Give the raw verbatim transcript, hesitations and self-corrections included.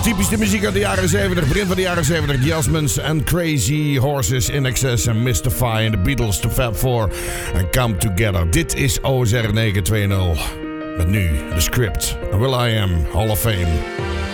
typisch de muziek uit de jaren zeventig, begin van de jaren zeventig. Jasmines and Crazy Horses, In Excess en Mystify en The Beatles, The Fab Four en Come Together. Dit is O Z negen twee nul. Met nu de script. Will I Am Hall of Fame.